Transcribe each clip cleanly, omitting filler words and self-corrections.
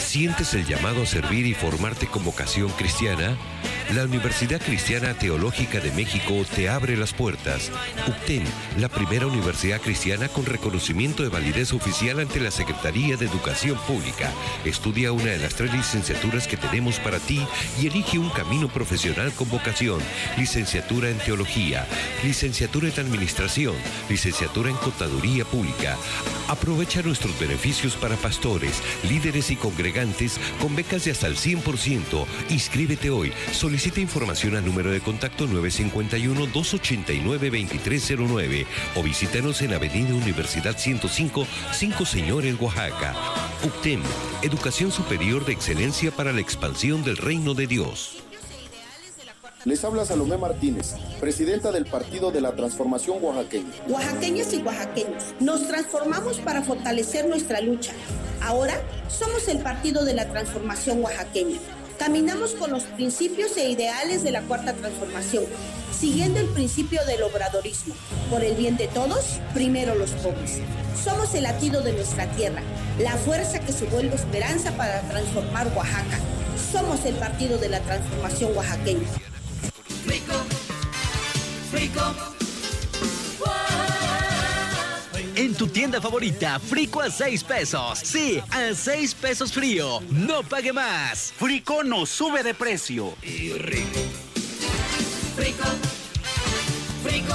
¿Sientes el llamado a servir y formarte con vocación cristiana? La Universidad Cristiana Teológica de México te abre las puertas. UCTEM, la primera universidad cristiana con reconocimiento de validez oficial ante la Secretaría de Educación Pública. Estudia una de las 3 licenciaturas que tenemos para ti y elige un camino profesional con vocación. Licenciatura en Teología, licenciatura en Administración, licenciatura en Contaduría Pública. Aprovecha nuestros beneficios para pastores, líderes y congregantes con becas de hasta el 100%. Inscríbete hoy. Solicita información al número de contacto 951-289-2309 o visítanos en Avenida Universidad 105, 5 Señores, Oaxaca. UCTEM, Educación Superior de Excelencia para la Expansión del Reino de Dios. Les habla Salomé Martínez, presidenta del Partido de la Transformación Oaxaqueña. Oaxaqueñas y oaxaqueños, nos transformamos para fortalecer nuestra lucha. Ahora somos el Partido de la Transformación Oaxaqueña. Caminamos con los principios e ideales de la Cuarta Transformación, siguiendo el principio del obradorismo. Por el bien de todos, primero los pobres. Somos el latido de nuestra tierra, la fuerza que se vuelve esperanza para transformar Oaxaca. Somos el Partido de la Transformación Oaxaqueña. Frico, Frico. En tu tienda favorita, Frico a 6 pesos. Sí, a 6 pesos frío. No pague más. Frico no sube de precio. Y rico. Frico, Frico.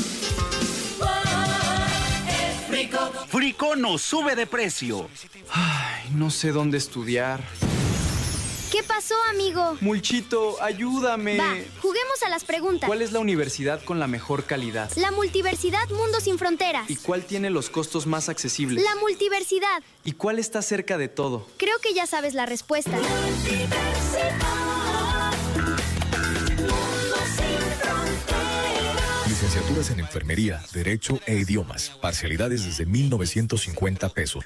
Es Frico. Frico no sube de precio. Ay, no sé dónde estudiar. ¿Qué pasó, amigo? Mulchito, ayúdame. Va, juguemos a las preguntas. ¿Cuál es la universidad con la mejor calidad? La Multiversidad Mundo Sin Fronteras. ¿Y cuál tiene los costos más accesibles? La Multiversidad. ¿Y cuál está cerca de todo? Creo que ya sabes la respuesta. Licenciaturas en Enfermería, Derecho e Idiomas. Parcialidades desde 1,950 pesos.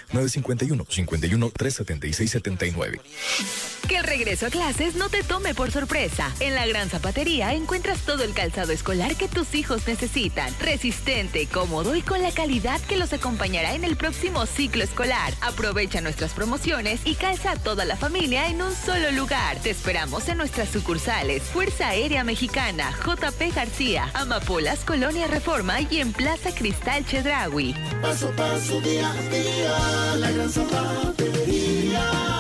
951-376-79. Que el regreso a clases no te tome por sorpresa. En la Gran Zapatería encuentras todo el calzado escolar que tus hijos necesitan. Resistente, cómodo y con la calidad que los acompañará en el próximo ciclo escolar. Aprovecha nuestras promociones y calza a toda la familia en un solo lugar. Te esperamos en nuestras sucursales: Fuerza Aérea Mexicana, JP García, Amapolas, Colonia Reforma y en Plaza Cristal Chedraui. Paso a paso, día a día, la Gran Zapatería.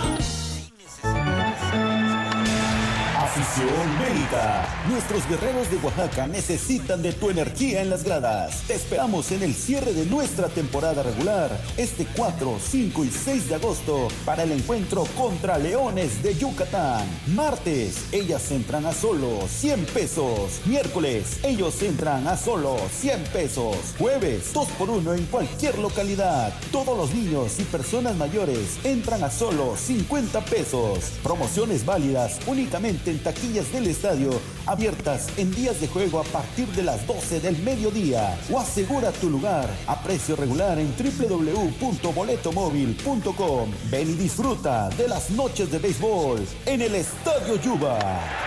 Afición Médica. Nuestros guerreros de Oaxaca necesitan de tu energía en las gradas. Te esperamos en el cierre de nuestra temporada regular, este 4, 5 y 6 de agosto, para el encuentro contra Leones de Yucatán. Martes, ellas entran a solo 100 pesos. Miércoles, ellos entran a solo 100 pesos. Jueves, 2x1 en cualquier localidad. Todos los niños y personas mayores entran a solo 50 pesos. Promociones válidas únicamente en taquillas del estadio, abiertas en días de juego a partir de las 12 del mediodía. O asegura tu lugar a precio regular en www.boletomóvil.com. Ven y disfruta de las noches de béisbol en el Estadio Yuba.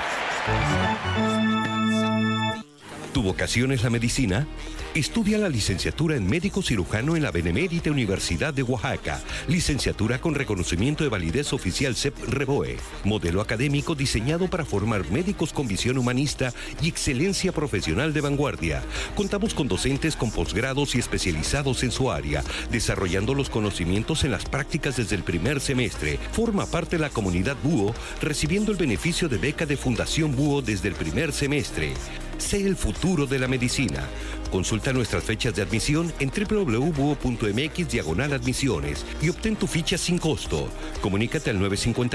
¿Tu vocación es la medicina? Estudia la licenciatura en médico cirujano en la Benemérita Universidad de Oaxaca. Licenciatura con reconocimiento de validez oficial CEP-REBOE. Modelo académico diseñado para formar médicos con visión humanista y excelencia profesional de vanguardia. Contamos con docentes con posgrados y especializados en su área, desarrollando los conocimientos en las prácticas desde el primer semestre. Forma parte de la comunidad Búho, recibiendo el beneficio de beca de Fundación Búho desde el primer semestre. Sé el futuro de la medicina. Consulta nuestras fechas de admisión en www.buo.mx/admisiones y obtén tu ficha sin costo. Comunícate al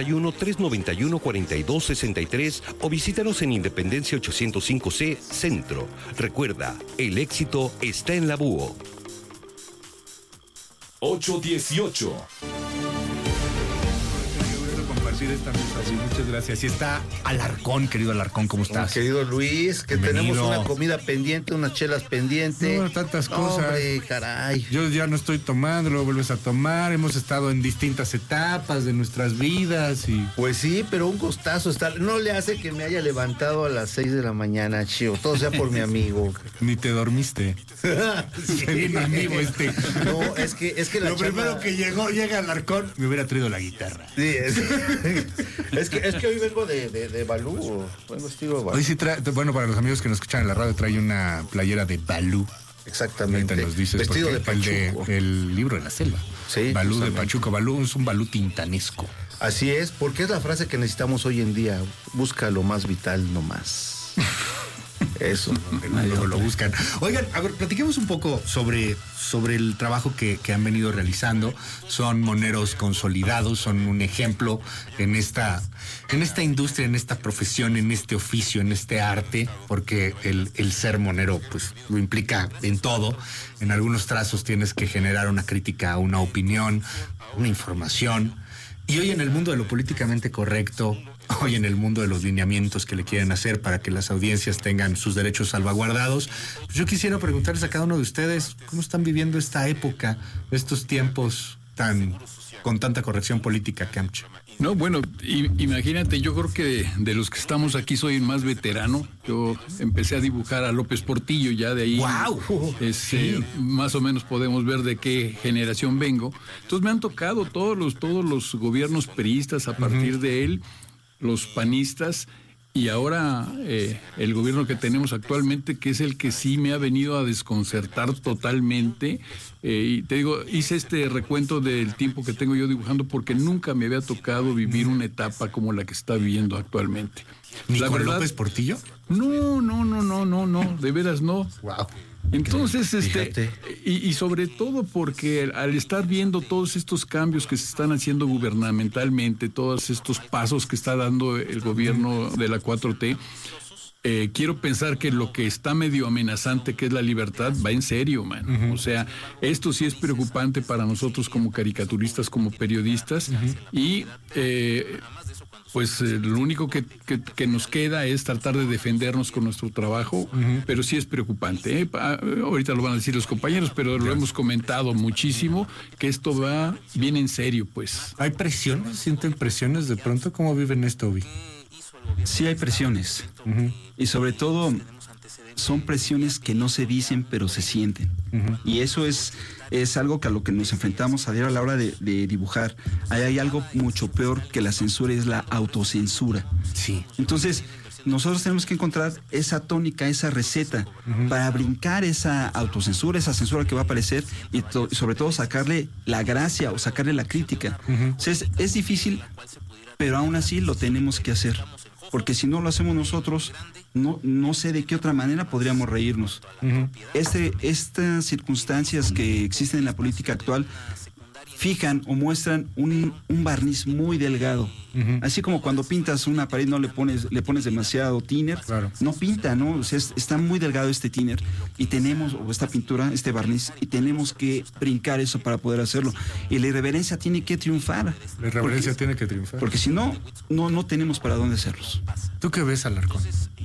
951-391-4263 o visítanos en Independencia 805C Centro. Recuerda, el éxito está en la Búho. 818. compartir esta mesa. Sí, muchas gracias. Y está Alarcón, querido Alarcón, ¿cómo estás? Querido Luis, que Bienvenido. tenemos una comida pendiente, unas chelas pendientes. No, tantas cosas. Hombre, caray. Yo ya no estoy tomando, lo vuelves a tomar. Hemos estado en distintas etapas de nuestras vidas y... Pues sí, pero un gustazo estar. No le hace que me haya levantado a las 6 de la mañana, chido. Todo sea por mi amigo. Ni te dormiste. Sí. Bien amigo este. No, es que la Lo primero que llega Alarcón, me hubiera traído la guitarra. Sí, es que hoy vengo de Balú. Vengo estilo Balú. Hoy sí bueno, para los amigos que nos escuchan en la radio, trae una playera de Balú. Exactamente. Nos dices vestido de Pachuco. El libro de la selva. Sí. Balú de Pachuco. Balú es un Balú tintanesco. Así es, porque es la frase que necesitamos hoy en día. Busca lo más vital nomás. Eso. Luego lo buscan. Oigan, a ver, platiquemos un poco sobre el trabajo que han venido realizando. Son moneros consolidados, son un ejemplo en esta industria, en esta profesión, en este oficio, en este arte, porque el ser monero pues lo implica en todo. En algunos trazos tienes que generar una crítica, una opinión, una información. Y hoy en el mundo de lo políticamente correcto, hoy en el mundo de los lineamientos que le quieren hacer para que las audiencias tengan sus derechos salvaguardados, pues yo quisiera preguntarles a cada uno de ustedes cómo están viviendo esta época, estos tiempos con tanta corrección política, Camcho. No, bueno, imagínate, yo creo que de los que estamos aquí soy el más veterano. Yo empecé a dibujar a López Portillo, ya de ahí. ¡Wow! Sí. Más o menos podemos ver de qué generación vengo. Entonces me han tocado todos los gobiernos priistas a partir de él, los panistas, y ahora el gobierno que tenemos actualmente, que es el que sí me ha venido a desconcertar totalmente. Y te digo, hice este recuento del tiempo que tengo yo dibujando porque nunca me había tocado vivir una etapa como la que está viviendo actualmente. ¿Ni la con verdad, López Portillo? No, de veras no. Wow. Entonces, y sobre todo porque al estar viendo todos estos cambios que se están haciendo gubernamentalmente, todos estos pasos que está dando el gobierno de la 4T, quiero pensar que lo que está medio amenazante, que es la libertad, va en serio, man. O sea, esto sí es preocupante para nosotros como caricaturistas, como periodistas, y pues lo único que nos queda es tratar de defendernos con nuestro trabajo, pero sí es preocupante. Ahorita lo van a decir los compañeros, pero lo hemos comentado muchísimo, que esto va bien en serio, pues. ¿Hay presiones? ¿Sienten presiones de pronto? ¿Cómo viven esto, Obi? Sí hay presiones. Y sobre todo son presiones que no se dicen, pero se sienten. Y eso es algo que a lo que nos enfrentamos a diario a la hora de dibujar. Hay algo mucho peor que la censura, es la autocensura. Sí. Entonces, nosotros tenemos que encontrar esa tónica, esa receta, para brincar esa autocensura, esa censura que va a aparecer, y sobre todo sacarle la gracia o sacarle la crítica. O sea, es difícil, pero aún así lo tenemos que hacer. Porque si no lo hacemos nosotros, no sé de qué otra manera podríamos reírnos. Estas circunstancias que existen en la política actual fijan o muestran un barniz muy delgado. Así como cuando pintas una pared le pones demasiado thinner, claro. No pinta, ¿no? O sea, está muy delgado este thinner y o esta pintura, este barniz, y tenemos que brincar eso para poder hacerlo. Y la irreverencia tiene que triunfar. La irreverencia tiene que triunfar. Porque si no tenemos para dónde hacerlos. ¿Tú qué ves, Alarcón?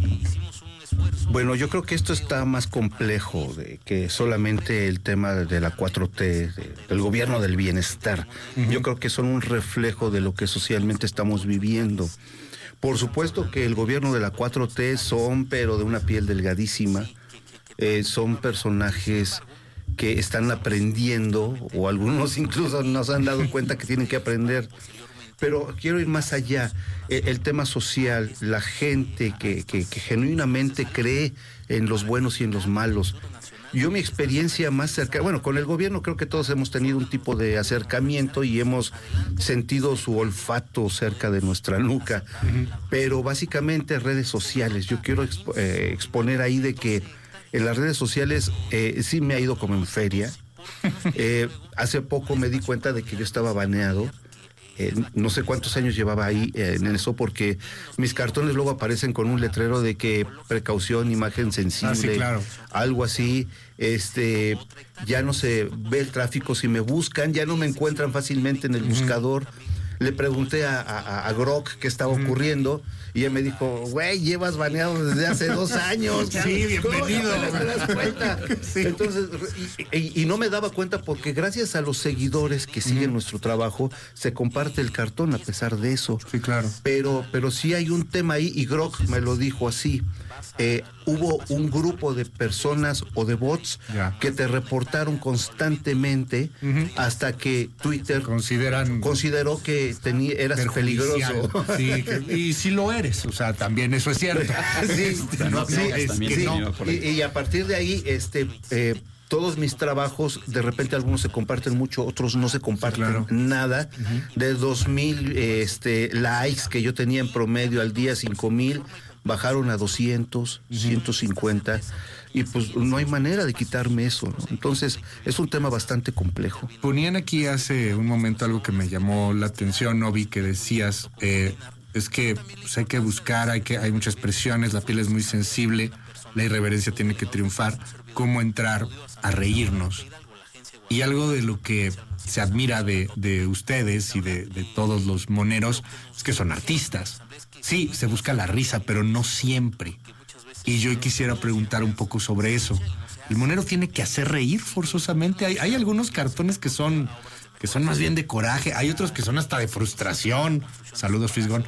Bueno, yo creo que esto está más complejo de que solamente el tema de la 4T, del gobierno del bienestar. Yo creo que son un reflejo de lo que socialmente estamos viviendo. Por supuesto que el gobierno de la 4T son, pero de una piel delgadísima, son personajes que están aprendiendo, o algunos incluso nos han dado cuenta que tienen que aprender. Pero quiero ir más allá, el tema social, la gente que genuinamente cree en los buenos y en los malos. Yo mi experiencia más cercana, bueno, con el gobierno creo que todos hemos tenido un tipo de acercamiento y hemos sentido su olfato cerca de nuestra nuca, pero básicamente redes sociales. Yo quiero exponer ahí de que en las redes sociales sí me ha ido como en feria. Hace poco me di cuenta de que yo estaba baneado. No sé cuántos años llevaba ahí en eso, porque mis cartones luego aparecen con un letrero de que precaución, imagen sensible, sí, claro. Algo así. Ya no se ve el tráfico, si me buscan ya no me encuentran fácilmente en el buscador. Le pregunté a Grok qué estaba ocurriendo y él me dijo, güey, llevas baneado desde hace 2 años. Sí, bienvenido. ¿Cómo no te das cuenta? Sí. Entonces, y no me daba cuenta porque gracias a los seguidores que siguen nuestro trabajo, se comparte el cartón a pesar de eso. Sí, claro. Pero sí hay un tema ahí, y Grok me lo dijo así. Hubo un grupo de personas o de bots que te reportaron constantemente hasta que Twitter consideró que eras peligroso. Sí, y si lo eres, o sea, también eso es cierto. Y a partir de ahí, todos mis trabajos, de repente algunos se comparten mucho, otros no se comparten nada. De 2,000 likes que yo tenía en promedio al día, 5,000, bajaron a 200, 150, y pues no hay manera de quitarme eso, ¿no? Entonces es un tema bastante complejo. Ponían aquí hace un momento algo que me llamó la atención, Obi, que decías, es que pues, hay que buscar, hay muchas presiones, la piel es muy sensible, la irreverencia tiene que triunfar, cómo entrar a reírnos. Y algo de lo que se admira de ustedes y de todos los moneros es que son artistas. Sí, se busca la risa, pero no siempre. Y yo quisiera preguntar un poco sobre eso. ¿El monero tiene que hacer reír forzosamente? Hay algunos cartones que son más bien de coraje, hay otros que son hasta de frustración. Saludos, Fisgón.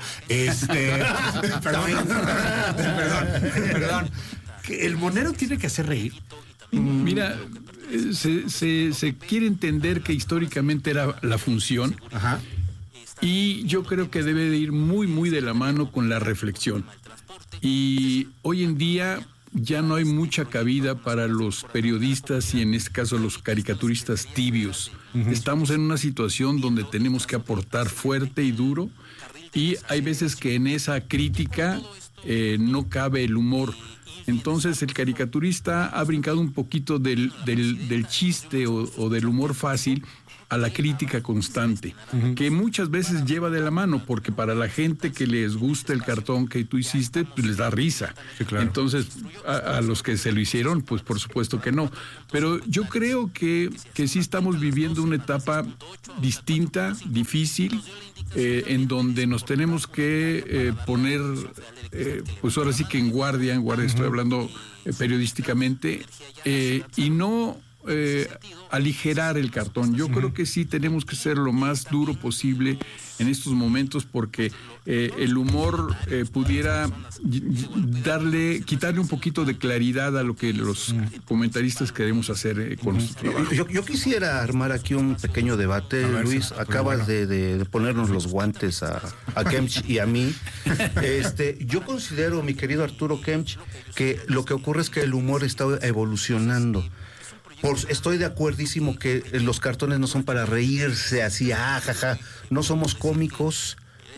Perdón. ¿El monero tiene que hacer reír? Mira, se quiere entender que históricamente era la función. Ajá. Y yo creo que debe de ir muy, muy de la mano con la reflexión. Y hoy en día ya no hay mucha cabida para los periodistas y en este caso los caricaturistas tibios. Estamos en una situación donde tenemos que aportar fuerte y duro, y hay veces que en esa crítica no cabe el humor. Entonces el caricaturista ha brincado un poquito del chiste o del humor fácil a la crítica constante, que muchas veces lleva de la mano, porque para la gente que les gusta el cartón que tú hiciste, pues les da risa. Sí, claro. Entonces, a los que se lo hicieron, pues por supuesto que no. Pero yo creo que sí estamos viviendo una etapa distinta, difícil, en donde nos tenemos que poner, pues ahora sí que en guardia, estoy hablando periodísticamente, y no aligerar el cartón. Yo creo que sí tenemos que ser lo más duro posible en estos momentos, porque el humor pudiera quitarle un poquito de claridad a lo que los comentaristas queremos hacer con nuestro trabajo. Yo quisiera armar aquí un pequeño debate, Luis. Acabas de ponernos los guantes a Kemch y a mí. Yo considero, mi querido Arturo Kemch, que lo que ocurre es que el humor está evolucionando. Estoy de acuerdísimo que los cartones no son para reírse así, jaja. No somos cómicos,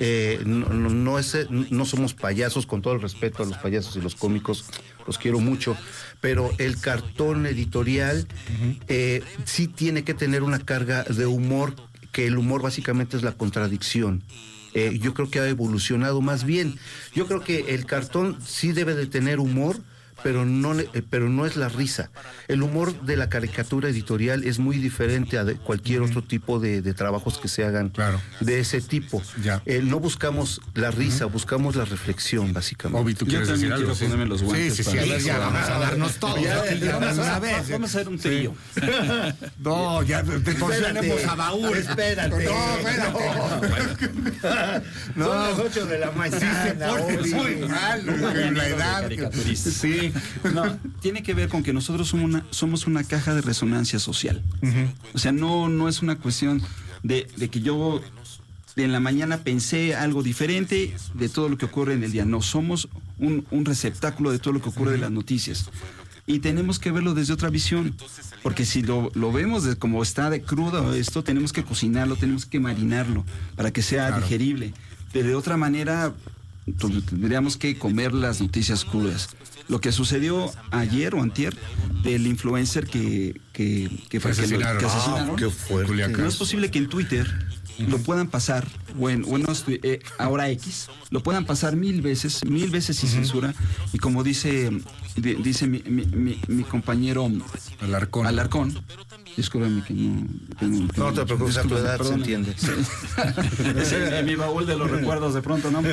no somos payasos, con todo el respeto a los payasos y los cómicos, los quiero mucho, pero el cartón editorial sí tiene que tener una carga de humor, que el humor básicamente es la contradicción. Yo creo que ha evolucionado más bien. Yo creo que el cartón sí debe de tener humor, pero no es la risa. El humor de la caricatura editorial es muy diferente a cualquier otro tipo de trabajos que se hagan de ese tipo. No buscamos la risa, buscamos la reflexión, básicamente. Obi, ¿tú quieres decir algo? Quiero ponerme los guantes. Sí, a ver, ya vamos a darnos todos. Vamos a hacer un trío. No, ya te consideremos a baúl. Espérate. No, son las 8 de la mañana. Sí, muy mal, la edad. Sí. No, tiene que ver con que nosotros somos una caja de resonancia social. O sea, no es una cuestión de que yo en la mañana pensé algo diferente de todo lo que ocurre en el día. No, somos un receptáculo de todo lo que ocurre de las noticias. Y tenemos que verlo desde otra visión, porque si lo vemos como está de crudo esto, tenemos que cocinarlo, tenemos que marinarlo para que sea digerible. De otra manera, tendríamos que comer las noticias crudas. Lo que sucedió ayer o antier del influencer que asesinaron. Qué fuerte. No es posible que en Twitter lo puedan pasar ahora X, lo puedan pasar 1000 veces sin censura, y como dice mi compañero Alarcón, discúlpame que no te preocupes, a tu edad se entiende. En mi baúl de los recuerdos de pronto, ¿no?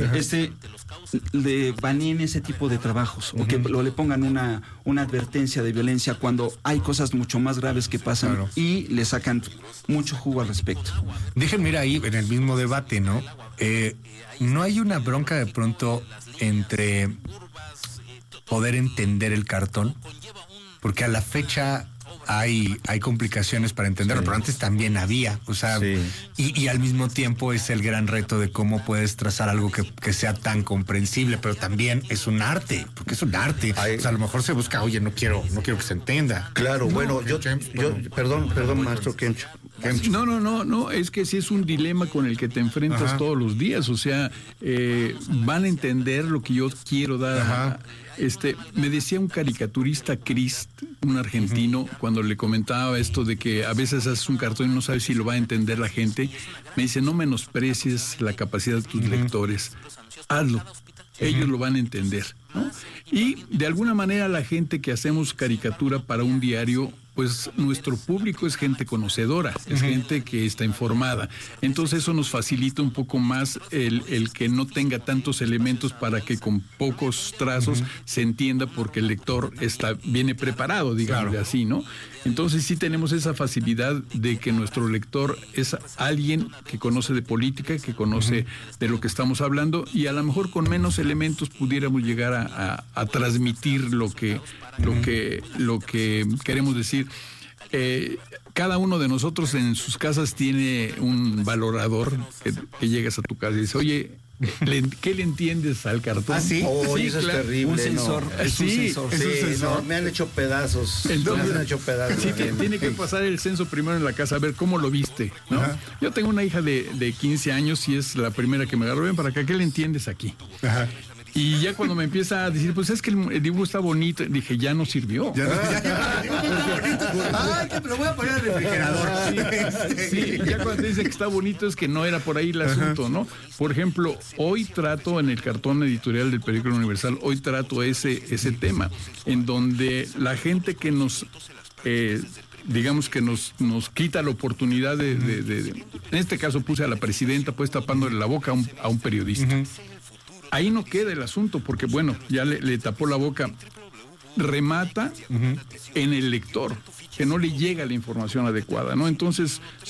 Le baneen ese tipo de trabajos, o que le pongan una advertencia de violencia cuando hay cosas mucho más graves que pasan, claro, y le sacan mucho jugo al respecto. Déjenme ir ahí en el mismo debate, ¿no? No hay una bronca de pronto entre poder entender el cartón, porque a la fecha hay complicaciones para entenderlo, sí, pero antes también había, o sea, sí, y al mismo tiempo es el gran reto de cómo puedes trazar algo que sea tan comprensible, pero también es un arte, porque es un arte. O sea, a lo mejor se busca, oye, no quiero que se entienda. Claro, no, bueno, yo perdón, maestro Kemch. No, es que sí es un dilema con el que te enfrentas todos los días, o sea, van a entender lo que yo quiero dar. Me decía un caricaturista, Crist, un argentino, cuando le comentaba esto de que a veces haces un cartón y no sabes si lo va a entender la gente, me dice, no menosprecies la capacidad de tus lectores, hazlo, ellos lo van a entender, ¿no? Y de alguna manera la gente que hacemos caricatura para un diario, pues nuestro público es gente conocedora, es gente que está informada. Entonces eso nos facilita un poco más el que no tenga tantos elementos para que con pocos trazos se entienda, porque el lector viene preparado, digamos, claro, así, ¿no? Entonces sí tenemos esa facilidad de que nuestro lector es alguien que conoce de política, que conoce de lo que estamos hablando, y a lo mejor con menos elementos pudiéramos llegar a transmitir lo que queremos decir. Cada uno de nosotros en sus casas tiene un valorador que llegas a tu casa y dices, oye, ¿qué le entiendes al cartón? ¿Ah, sí? Oh, sí, eso es terrible. Un sensor. No. Es un sensor. No, me han hecho pedazos. Entonces, me han hecho pedazos. Sí, tiene que pasar el censo primero en la casa, a ver cómo lo viste, ¿no? Yo tengo una hija de 15 años y es la primera que me agarró. Ven para acá, ¿qué le entiendes aquí? Y ya cuando me empieza a decir, pues es que el dibujo está bonito, dije, ya no sirvió. Te lo voy a poner al refrigerador. Sí, ya cuando te dice que está bonito es que no era por ahí el asunto, ¿no? Por ejemplo, hoy trato en el cartón editorial del periódico Universal, hoy trato ese tema, en donde la gente que nos... digamos que nos quita la oportunidad de en este caso puse a la presidenta pues tapándole la boca a un periodista. Ahí no queda el asunto, porque bueno, ya le tapó la boca. Remata en el lector, que no le llega la información adecuada, ¿no? Entonces